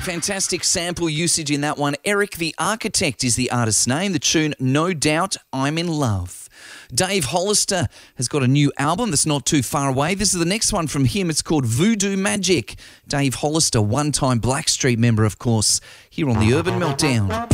Fantastic sample usage in that one. Eric the Architect is the artist's name. The tune, No Doubt I'm in Love. Dave Hollister has got a new album that's not too far away. This is the next one from him. It's called Voodoo Magic. Dave Hollister, one-time Blackstreet member, of course, here on the Urban Meltdown.